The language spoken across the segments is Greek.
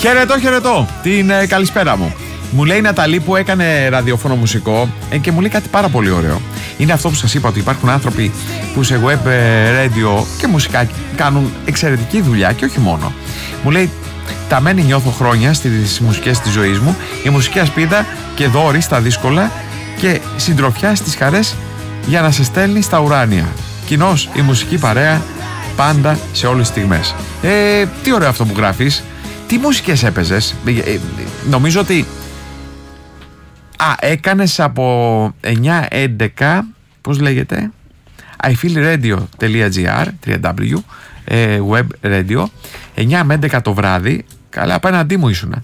Χαιρετώ, την καλησπέρα μου. Μου λέει η Ναταλή που έκανε ραδιόφωνο μουσικό και μου λέει κάτι πάρα πολύ ωραίο. Είναι αυτό που σας είπα, ότι υπάρχουν άνθρωποι που σε web radio και μουσικά κάνουν εξαιρετική δουλειά και όχι μόνο. Μου λέει, τα μένει νιώθω χρόνια στις μουσικές της ζωής μου, η μουσική ασπίδα και δώρη στα δύσκολα και συντροφιά στις χαρές για να σε στέλνει στα ουράνια. Κοινώς η μουσική παρέα πάντα σε όλες τις στιγμές. Τι ωραίο αυτό που γράφεις. Τι μουσικές έπαιζες? Νομίζω ότι έκανες από 9-11, πώς λέγεται, ifeelradio.gr, www, web radio, 9 με 11 το βράδυ. Καλά, απέναντί μου ήσουνα.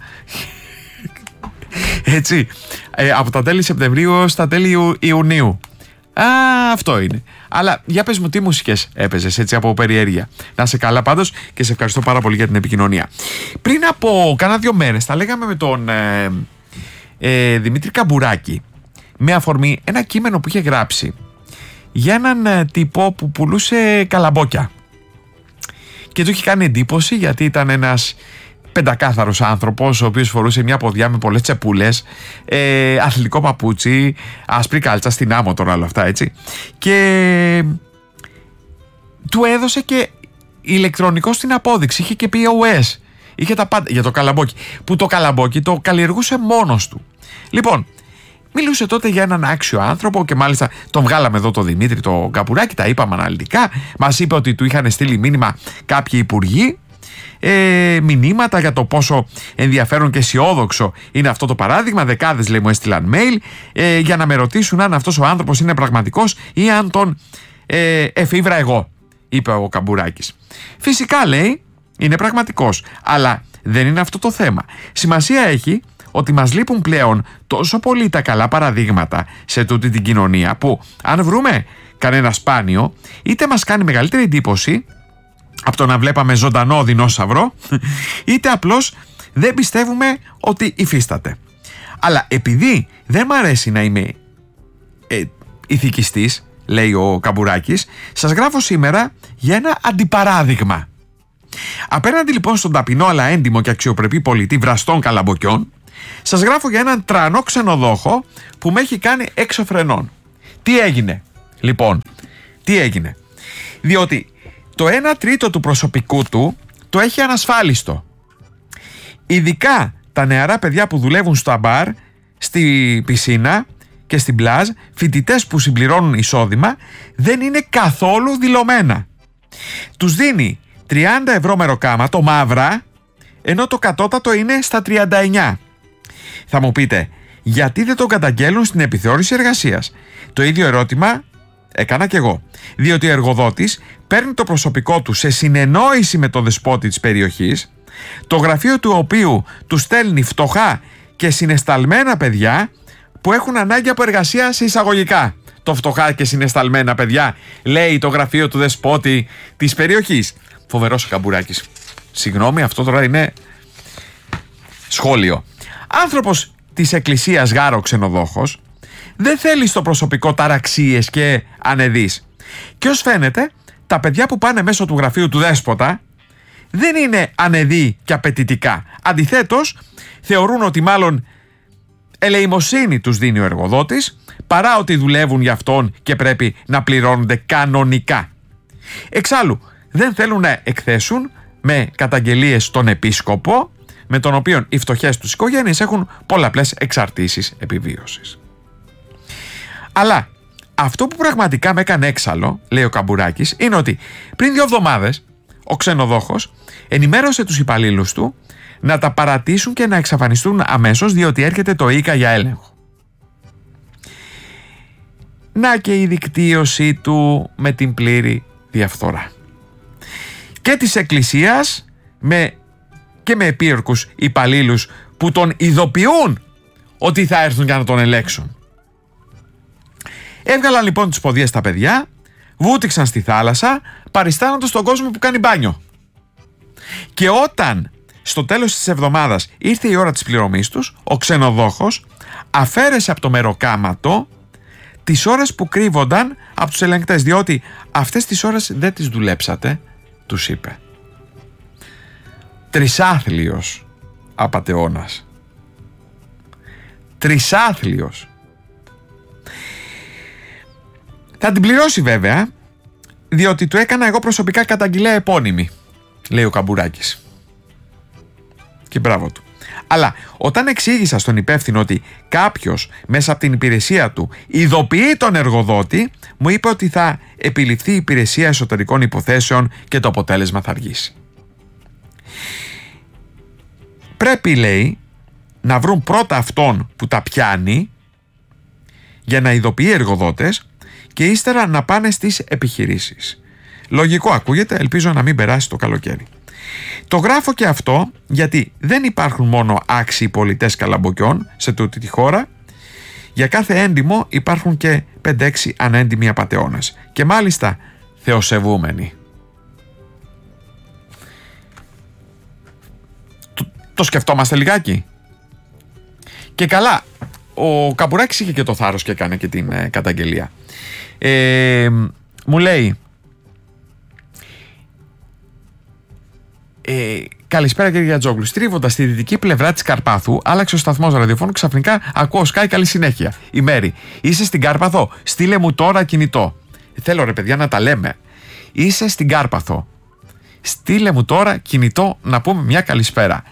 Έτσι, από τα τέλη Σεπτεμβρίου ως τα τέλη Ιουνίου. Αυτό είναι. Αλλά για πες μου, τι μουσικές έπαιζες έτσι από περιέργεια? Να σε καλά πάντως και σε ευχαριστώ πάρα πολύ για την επικοινωνία. Πριν από κάνα 2 μέρες τα λέγαμε με τον Δημήτρη Καμπουράκη με αφορμή ένα κείμενο που είχε γράψει για έναν τύπο που πουλούσε καλαμπόκια και του είχε κάνει εντύπωση γιατί ήταν ένας πεντακάθαρος άνθρωπος ο οποίος φορούσε μια ποδιά με πολλές τσεπούλες, αθλητικό παπούτσι, άσπρη κάλτσα, στην άμμο τώρα όλα αυτά, έτσι, και του έδωσε και ηλεκτρονικό στην απόδειξη, είχε και POS, είχε τα πάντα για το καλαμπόκι, που το καλαμπόκι το καλλιεργούσε μόνος του. Λοιπόν, μιλούσε τότε για έναν άξιο άνθρωπο και μάλιστα τον βγάλαμε εδώ το Δημήτρη το Καμπουράκη, τα είπαμε αναλυτικά, μας είπε ότι του είχαν στείλει μήνυμα κάποιοι υπουργοί, μηνύματα για το πόσο ενδιαφέρον και αισιόδοξο είναι αυτό το παράδειγμα. Δεκάδες, λέει, μου έστειλαν mail για να με ρωτήσουν αν αυτός ο άνθρωπος είναι πραγματικός ή αν τον εφήβρα εγώ, είπε ο Καμπουράκης. Φυσικά, λέει, είναι πραγματικός, αλλά δεν είναι αυτό το θέμα. Σημασία έχει ότι μας λείπουν πλέον τόσο πολύ τα καλά παραδείγματα σε τούτη την κοινωνία που αν βρούμε κανένα σπάνιο, είτε μας κάνει μεγαλύτερη εντύπωση από το να βλέπαμε ζωντανό δεινόσαυρο, είτε απλώς δεν πιστεύουμε ότι υφίσταται. Αλλά επειδή δεν μ' αρέσει να είμαι ηθικιστής, λέει ο Καμπουράκης, σας γράφω σήμερα για ένα αντιπαράδειγμα. Απέναντι λοιπόν στον ταπεινό αλλά έντιμο και αξιοπρεπή πολιτή βραστών καλαμποκιών, σας γράφω για έναν τρανό ξενοδόχο που με έχει κάνει έξω φρενών. Τι έγινε λοιπόν? Διότι το 1/3 του προσωπικού του το έχει ανασφάλιστο. Ειδικά τα νεαρά παιδιά που δουλεύουν στα μπαρ, στη πισίνα και στην πλάζ, φοιτητές που συμπληρώνουν εισόδημα, δεν είναι καθόλου δηλωμένα. Τους δίνει 30 ευρώ μεροκάματο μαύρα, ενώ το κατώτατο είναι στα 39. Θα μου πείτε, γιατί δεν τον καταγγέλνουν στην επιθεώρηση εργασίας? Το ίδιο ερώτημα έκανα κι εγώ. Διότι ο εργοδότης παίρνει το προσωπικό του σε συνεννόηση με το δεσπότη της περιοχής, το γραφείο του οποίου του στέλνει φτωχά και συναισθαλμένα παιδιά που έχουν ανάγκη από εργασία σε εισαγωγικά. Το φτωχά και συναισθαλμένα παιδιά, λέει το γραφείο του δεσπότη της περιοχής. Φοβερός ο Καμπουράκης. Συγγνώμη, αυτό τώρα είναι σχόλιο. Άνθρωπος της εκκλησίας γάρο ξενοδόχος, δεν θέλει στο προσωπικό ταραξίες και ανεδείς. Και ως φαίνεται, τα παιδιά που πάνε μέσω του γραφείου του δέσποτα δεν είναι ανεδοί και απαιτητικά. Αντιθέτως, θεωρούν ότι μάλλον ελεημοσύνη τους δίνει ο εργοδότης, παρά ότι δουλεύουν για αυτόν και πρέπει να πληρώνονται κανονικά. Εξάλλου, δεν θέλουν να εκθέσουν με καταγγελίες στον επίσκοπο, με τον οποίο οι φτωχές τους οικογένειες έχουν πολλαπλές εξαρτήσεις επιβίωσης. Αλλά αυτό που πραγματικά με έκανε έξαλλο, λέει ο Καμπουράκης, είναι ότι πριν 2 εβδομάδες ο ξενοδόχος ενημέρωσε τους υπαλλήλους του να τα παρατήσουν και να εξαφανιστούν αμέσως, διότι έρχεται το ΙΚΑ για έλεγχο. Να και η δικτύωσή του με την πλήρη διαφθορά. Και της εκκλησίας και με επίορκους υπαλλήλους που τον ειδοποιούν ότι θα έρθουν για να τον ελέγξουν. Έβγαλαν λοιπόν τις ποδιές τα παιδιά, βούτυξαν στη θάλασσα, παριστάνοντας τον κόσμο που κάνει μπάνιο. Και όταν στο τέλος της εβδομάδας ήρθε η ώρα της πληρωμής τους, ο ξενοδόχος αφαίρεσε από το μεροκάματο τις ώρες που κρύβονταν από τους ελεγκτές, διότι αυτές τις ώρες δεν τις δουλέψατε, τους είπε. Τρισάθλιος απατεώνας. Τρισάθλιος. Θα την πληρώσει βέβαια, διότι του έκανα εγώ προσωπικά καταγγελία επώνυμη, λέει ο Καμπουράκης. Και μπράβο του. Αλλά όταν εξήγησα στον υπεύθυνο ότι κάποιος μέσα από την υπηρεσία του ειδοποιεί τον εργοδότη, μου είπε ότι θα επιληφθεί η υπηρεσία εσωτερικών υποθέσεων και το αποτέλεσμα θα αργήσει. Πρέπει, λέει, να βρουν πρώτα αυτόν που τα πιάνει για να ειδοποιεί εργοδότες και ύστερα να πάνε στις επιχειρήσεις. Λογικό ακούγεται, ελπίζω να μην περάσει το καλοκαίρι. Το γράφω και αυτό γιατί δεν υπάρχουν μόνο άξιοι πολιτές καλαμποκιών σε τούτη τη χώρα. Για κάθε έντιμο υπάρχουν και 5-6 ανέντιμοι απατεώνες. Και μάλιστα θεοσεβούμενοι. Το σκεφτόμαστε λιγάκι. Και καλά, ο Καμπουράκης είχε και το θάρρος και έκανε και την καταγγελία. Μου λέει... καλησπέρα κύριε Γιατζόγλου. Στρίβοντας στη δυτική πλευρά της Καρπάθου, άλλαξε ο σταθμός ραδιοφώνου. Ξαφνικά ακούω Sky, καλή συνέχεια. Η Μέρη. Είσαι στην Κάρπαθο. Στείλε μου τώρα κινητό. Θέλω ρε παιδιά να τα λέμε. Είσαι στην Κάρπαθο. Στείλε μου τώρα κινητό να πούμε μια καλησπέρα.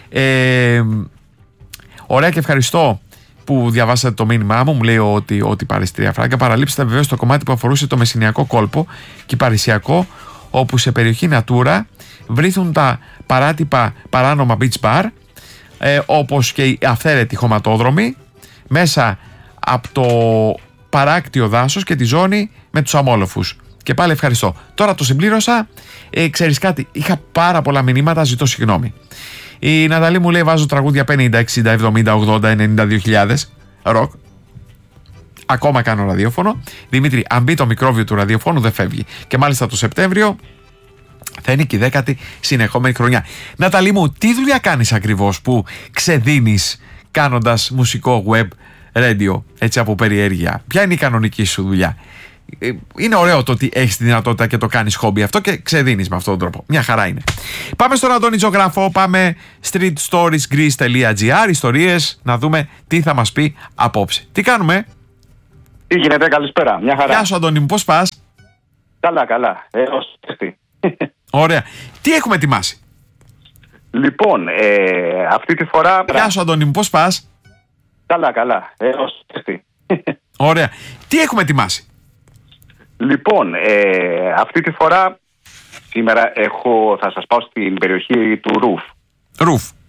Ωραία και ευχαριστώ που διαβάσατε το μήνυμά μου. Μου λέει ότι παριστήρια φράγκα. Παραλείψτε βεβαίως το κομμάτι που αφορούσε το μεσηνιακό κόλπο και παρισιακό, όπου σε περιοχή Natura βρίσκουν τα παράτυπα παράνομα beach bar, όπως και οι αυθαίρετοι χωματόδρομοι μέσα από το παράκτιο δάσος και τη ζώνη με τους αμόλοφους. Και πάλι ευχαριστώ. Τώρα το συμπλήρωσα. Ξέρεις κάτι, είχα πάρα πολλά μηνύματα, ζητώ συγγνώμη. Η Ναταλή μου λέει βάζω τραγούδια 50, 60, 70, 80, 92.000 ροκ. Ακόμα κάνω ραδιόφωνο. Δημήτρη, αν μπει το μικρόβιο του ραδιοφώνου δεν φεύγει. Και μάλιστα το Σεπτέμβριο θα είναι και η 10η συνεχόμενη χρονιά. Ναταλή μου, τι δουλειά κάνεις ακριβώς που ξεδίνεις κάνοντας μουσικό web radio, έτσι από περιέργεια? Ποια είναι η κανονική σου δουλειά? Είναι ωραίο το ότι έχεις τη δυνατότητα και το κάνεις χόμπι αυτό και ξεδίνεις με αυτόν τον τρόπο. Μια χαρά είναι. Πάμε στον Αντώνη Ζωγράφο, πάμε streetstoriesgreece.gr, ιστορίες, να δούμε τι θα μας πει απόψε. Τι κάνουμε? Τι γίνεται, καλησπέρα, μια χαρά. Γεια σου Αντώνη μου, πώς πας? Καλά, καλά, Ωραία. Τι έχουμε ετοιμάσει? Λοιπόν, αυτή τη φορά... Γεια σου Αντώνη μου, πώς πας? Καλά, καλά, Ωραία. Τι έχουμε ετοιμάσει? Λοιπόν, αυτή τη φορά σήμερα θα σας πάω στην περιοχή του Ρουφ.